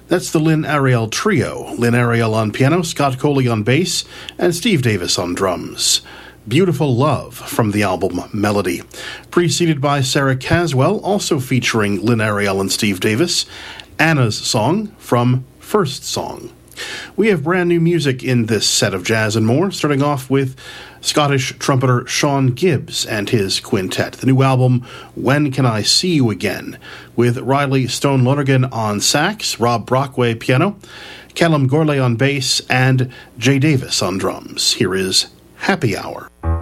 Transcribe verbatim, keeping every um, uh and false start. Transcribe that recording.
That's the Lynn Ariel Trio. Lynn Ariel on piano, Scott Coley on bass, and Steve Davis on drums. Beautiful Love from the album Melody. Preceded by Sarah Caswell, also featuring Lynn Ariel and Steve Davis, Anna's Song from First Song. We have brand new music in this set of Jazz and More, starting off with Scottish trumpeter Sean Gibbs and his quintet. The new album, When Can I See You Again, with Riley Stone Lonergan on sax, Rob Brockway piano, Callum Gorley on bass, and Jay Davis on drums. Here is Happy Hour.